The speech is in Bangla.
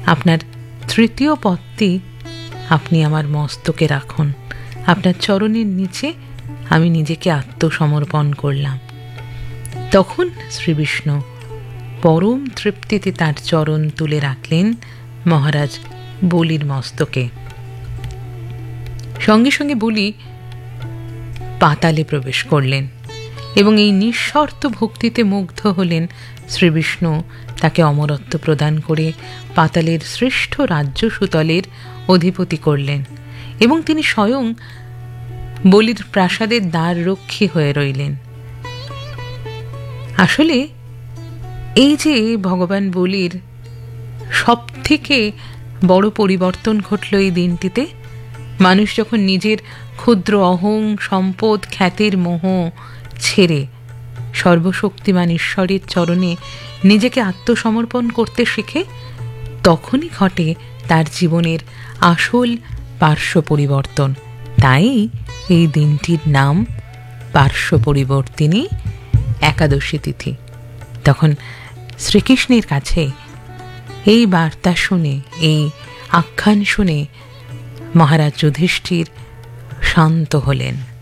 আপনার তৃতীয় পদটি আপনি আমার মস্তকে রাখুন। আপনার চরণের নিচে আমি নিজেকে আত্মসমর্পণ করলাম। তখন শ্রীবিষ্ণু পরম তৃপ্তিতে তার চরণ তুলে রাখলেন মহারাজ বলির মস্তকে। সঙ্গে সঙ্গে বলি পাতালে প্রবেশ করলেন এবং এই নিঃশর্ত ভক্তিতে মুগ্ধ হলেন শ্রীবিষ্ণু। তাকে অমরত্ব প্রদান করে পাতালের শ্রেষ্ঠ রাজ্য সুতলের অধিপতি করলেন এবং তিনি স্বয়ং বলির প্রাসাদের দ্বার রক্ষী হয়ে রইলেন। আসলে এই যে ভগবান বলির সব থেকে বড় পরিবর্তন ঘটল এই দিনটিতে, মানুষ যখন নিজের ক্ষুদ্র অহং, সম্পদ, খ্যাতির মোহ ছেড়ে সর্বশক্তিমান ঈশ্বরের চরণে নিজেকে আত্মসমর্পণ করতে শিখে, তখনই ঘটে তার জীবনের আসল পার্শ্ব পরিবর্তন। তাই এই দিনটির নাম পার্শ্ব পরিবর্তিনী একাদশী তিথি। তখন শ্রীকৃষ্ণের কাছে এই বার্তা শুনে, এই আখ্যান শুনে মহারাজ যুধিষ্ঠির শান্ত হলেন।